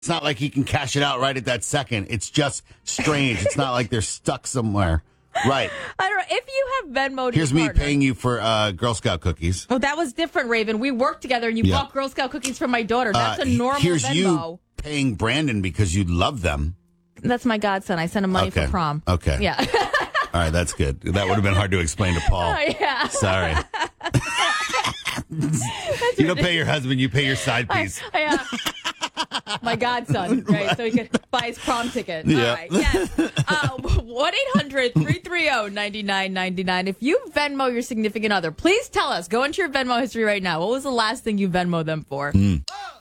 It's not like he can cash it out right at that second. It's just strange. It's not like they're stuck somewhere. Right. I don't know. If you have Venmoed Here's your me partner, paying you for Girl Scout cookies. Oh, that was different, Raven. We worked together and you bought Girl Scout cookies for my daughter. That's a normal Here's Venmo. you paying Brandon because you love them. That's my godson. I sent him money for prom. Okay. Yeah. All right, that's good. That would have been hard to explain to Paul. Oh, yeah. Sorry. You don't pay your husband, you pay your side piece. My godson, right? So he could buy his prom ticket. Yeah. All right, yes. 1-800-330-9999. If you Venmo your significant other, please tell us. Go into your Venmo history right now. What was the last thing you Venmo them for?